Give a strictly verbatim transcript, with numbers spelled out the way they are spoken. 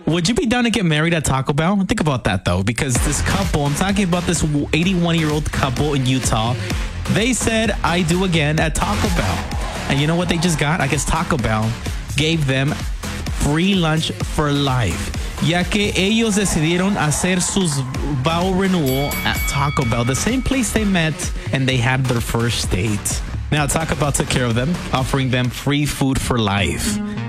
Would you be down to get married at Taco Bell? Think about that, though, because this couple, I'm talking about this eighty-one-year-old couple in Utah. They said, I do again at Taco Bell. And you know what they just got? I guess Taco Bell gave them free lunch for life. Ya que ellos decidieron hacer sus vow renewal at Taco Bell, the same place they met and they had their first date. Now, Taco Bell took care of them, offering them free food for life.